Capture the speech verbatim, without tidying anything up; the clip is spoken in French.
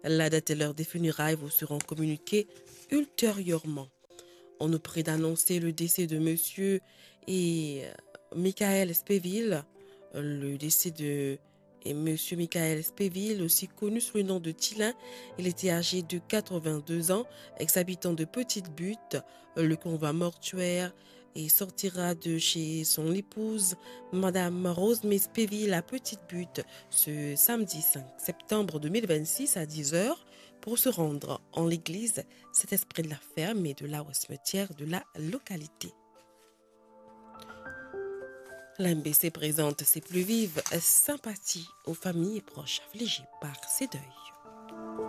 La date et l'heure des funérailles vous seront communiquées ultérieurement. On nous prie d'annoncer le décès de Monsieur et euh, Michael Spéville. Le décès de et Monsieur Michael Spéville, aussi connu sous le nom de Tilin. Il était âgé de quatre-vingt-deux ans, ex-habitant de Petite Butte. Le convoi mortuaire et sortira de chez son épouse, Madame Rose Spéville, à Petite Butte, ce samedi cinq septembre deux mille vingt-six à dix heures pour se rendre en l'église Saint-Esprit de la Ferme et de la au cimetière de la localité. L'M B C présente ses plus vives sympathies aux familles et proches affligés par ces deuils.